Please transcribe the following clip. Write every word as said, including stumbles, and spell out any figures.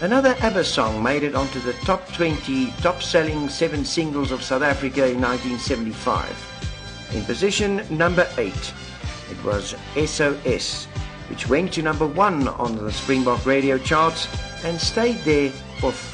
Another ABBA song made it onto the top twenty top-selling seven singles of South Africa in nineteen seventy-five. In position number eight, it was S O S, which went to number one on the Springbok radio charts and stayed there for